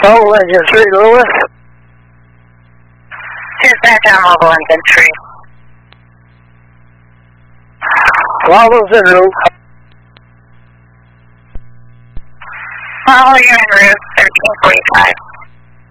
Total Engine 3, Lewis. Dispatch on Mobile Engine 3. Bravo's en route. Bravo, you're en route, 1345.